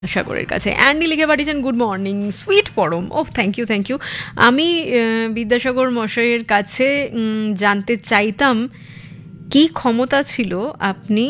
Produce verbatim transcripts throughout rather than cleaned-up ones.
সাগরের কাছে। অ্যান্ডি লিখে পাঠিয়েছেন গুড মর্নিং সুইট পরম। ও থ্যাংক ইউ থ্যাংক ইউ। আমি বিদ্যাসাগর মশাইয়ের কাছে জানতে চাইতাম কি ক্ষমতা ছিল আপনি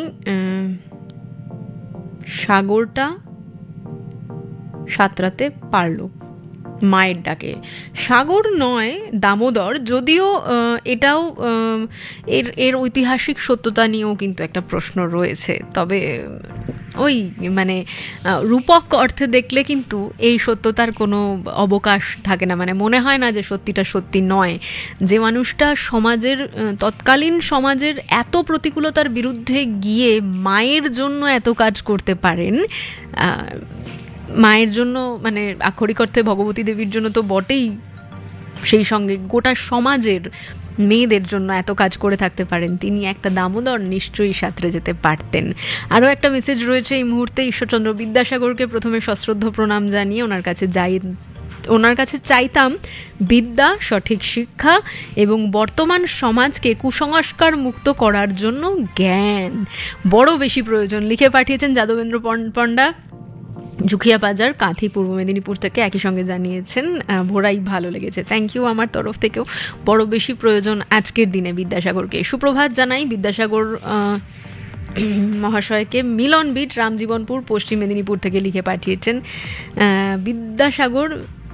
সাগরটা সাঁতরাতে পারলো মায়ের ডাকে। সাগর নয় দামোদর, যদিও এটাও এর এর ঐতিহাসিক সত্যতা নিয়েও কিন্তু একটা প্রশ্ন রয়েছে। তবে ওই মানে রূপক অর্থে দেখলে কিন্তু এই সত্যতার কোনো অবকাশ থাকে না, মানে মনে হয় না যে সত্যিটা সত্যি নয়। যে মানুষটা সমাজের তৎকালীন সমাজের এত প্রতিকূলতার বিরুদ্ধে গিয়ে মায়ের জন্য এত কাজ করতে পারেন, মায়ের জন্য মানে আক্ষরিক অর্থে ভগবতী দেবীর জন্য তো বটেই, সেই সঙ্গে গোটা সমাজের মেয়েদের জন্য এত কাজ করে থাকতে পারেন, তিনি একটা দামোদর নিশ্চয়ই সাঁতরে যেতে পারতেন। আরও একটা মেসেজ রয়েছে এই মুহূর্তে। ঈশ্বরচন্দ্র বিদ্যাসাগরকে প্রথমে সশ্রদ্ধ প্রণাম জানিয়ে ওনার কাছে যাই ওনার কাছে চাইতাম বিদ্যা, সঠিক শিক্ষা এবং বর্তমান সমাজকে কুসংস্কার মুক্ত করার জন্য জ্ঞান বড় বেশি প্রয়োজন। লিখে পাঠিয়েছেন যাদবেন্দ্র পণ্ডা, ঝুঁকিয়া বাজার, কাঁথি, পূর্ব মেদিনীপুর থেকে। একই সঙ্গে জানিয়েছেন ভোরাই ভালো লেগেছে। থ্যাংক ইউ আমার তরফ থেকেও। বড় বেশি প্রয়োজন আজকের দিনে বিদ্যাসাগরকে। সুপ্রভাত জানাই বিদ্যাসাগর মহাশয়কে। মিলন বিট, রামজীবনপুর, পশ্চিম মেদিনীপুর থেকে লিখে পাঠিয়েছেন বিদ্যাসাগর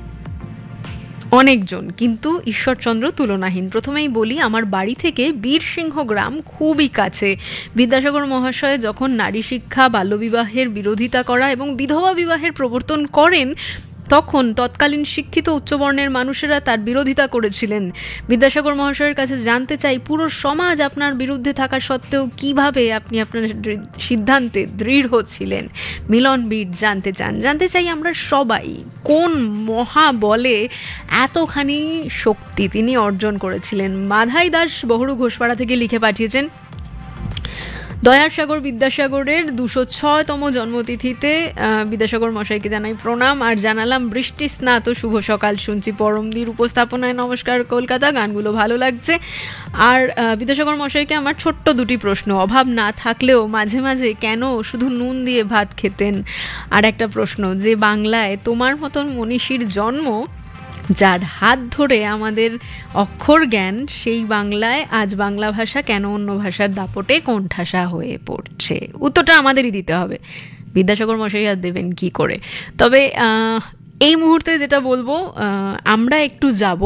অনেকজন কিন্তু ঈশ্বরচন্দ্র তুলনাহীন। প্রথমেই বলি আমার বাড়ি থেকে বীরসিংহ গ্রাম খুবই কাছে। বিদ্যাসাগর মহাশয় যখন নারী শিক্ষা, বাল্যবিবাহের বিরোধিতা করা এবং বিধবা বিবাহের প্রবর্তন করেন, তখন তৎকালীন শিক্ষিত উচ্চবর্ণের মানুষেরা তার বিরোধিতা করেছিলেন। বিদ্যাসাগর মহাশয়ের কাছে জানতে চাই পুরো সমাজ আপনার বিরুদ্ধে থাকা সত্ত্বেও কিভাবে আপনি আপনার সিদ্ধান্তে দৃঢ় ছিলেন। মিলন বিট জানতে চান। জানতে চাই আমরা সবাই কোন মহাবলে এতখানি শক্তি তিনি অর্জন করেছিলেন। মাধাই দাস বহরু ঘোষপাড়া থেকে লিখে পাঠিয়েছেন দয়াসাগর বিদ্যাসাগরের দুশো ছয়তম জন্মতিথিতে বিদ্যাসাগর মশাইকে জানাই প্রণাম। আর জানালাম বৃষ্টি স্নাত শুভ সকাল শুনছি পরমদির উপস্থাপনায়। নমস্কার কলকাতা, গানগুলো ভালো লাগছে। আর বিদ্যাসাগর মশাইকে আমার ছোট্ট দুটি প্রশ্ন। অভাব না থাকলেও মাঝে মাঝে কেন শুধু নুন দিয়ে ভাত খেতেন? আর একটা প্রশ্ন, যে বাংলায় তোমার মতন মনীষীর জন্ম, যার হাত ধরে আমাদের অক্ষর জ্ঞান, সেই বাংলায় আজ বাংলা ভাষা কেন অন্য ভাষার দাপটে কোণঠাসা হয়ে পড়ছে? উত্তরটা আমাদেরই দিতে হবে, বিদ্যাসাগর মশাই আর দেবেন কি করে। তবে এই মুহূর্তে যেটা বলবো, আমরা একটু যাব,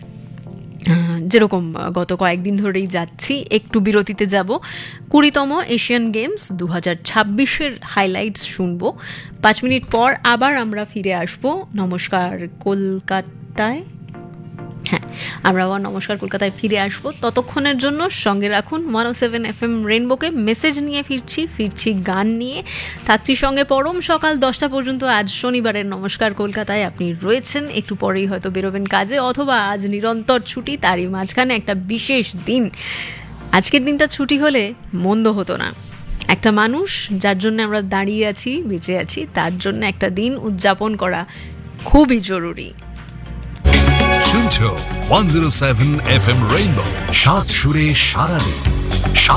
যেরকম গত কয়েকদিন ধরেই যাচ্ছি, একটু বিরতিতে যাব। কুড়িতম এশিয়ান গেমস দু হাজার ছাব্বিশের হাইলাইটস শুনবো। পাঁচ মিনিট পর আবার আমরা ফিরে আসবো নমস্কার কলকাতায়। হ্যাঁ, আমরা আবার নমস্কার কলকাতায় ফিরে আসবো। ততক্ষণের জন্য সঙ্গে রাখুন ওয়ান ও সেভেন এফ এম রেইনবোকে। মেসেজ নিয়ে ফিরছি ফিরছি গান নিয়ে থাকছি সঙ্গে পরম সকাল দশটা পর্যন্ত। আজ শনিবারের নমস্কার কলকাতায় আপনি রয়েছেন, একটু পরেই হয়তো বেরোবেন কাজে, অথবা আজ নিরন্তর ছুটি, তারই মাঝখানে একটা বিশেষ দিন। আজকের দিনটা ছুটি হলে মন্দ হতো না। একটা মানুষ যার জন্য আমরা দাঁড়িয়ে আছি, বেঁচে আছি, তার জন্য একটা দিন উদযাপন করা খুবই জরুরি। শুনছো one zero seven F M rainbow, সাত সুরে সারাদিন।